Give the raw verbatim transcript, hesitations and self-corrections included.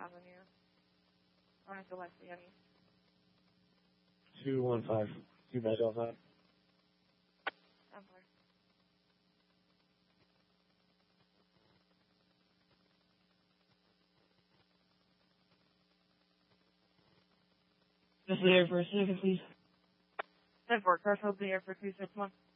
Avenue. On to West Miami. two one five. two by Delta. ten four. Just there for a second, please. ten four. Crash hold the air for two six one.